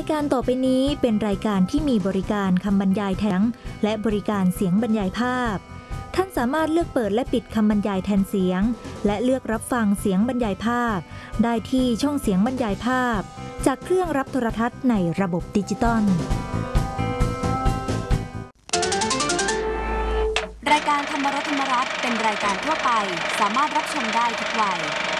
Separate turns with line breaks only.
การต่อไปนี้เป็นรายการที่มีบริการคำบรรยายแทนและบริการเสียงบรรยายภาพท่านสามารถเลือกเปิดและปิดคำบรรยายแทนเสียงและเลือกรับฟังเสียงบรรยายภาพได้ที่ช่องเสียงบรรยายภาพจากเครื่องรับโทรทัศน์ในระบบดิจิตอล
รายการธรรมรสธรรมรัตน์เป็นรายการทั่วไปสามารถรับชมได้ทุกวัย